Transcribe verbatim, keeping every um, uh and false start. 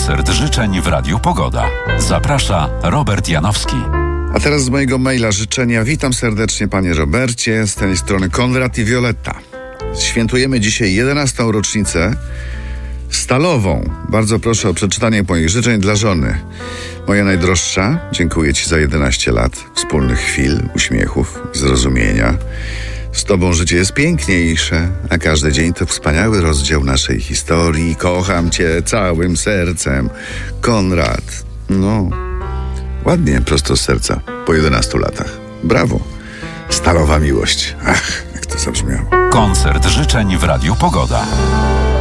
Koncert życzeń w Radiu Pogoda. Zaprasza Robert Janowski. A teraz z mojego maila życzenia. Witam serdecznie, panie Robercie. Z tej strony Konrad i Violetta. Świętujemy dzisiaj jedenastą rocznicę stalową. Bardzo proszę o przeczytanie moich życzeń dla żony. Moja najdroższa, dziękuję ci za jedenaście lat wspólnych chwil, uśmiechów, zrozumienia. Z tobą życie jest piękniejsze, a każdy dzień to wspaniały rozdział naszej historii. Kocham cię całym sercem. Konrad. No, ładnie, prosto z serca, po jedenastu latach. Brawo. Stalowa miłość. Ach, jak to zabrzmiało. Koncert życzeń w Radiu Pogoda.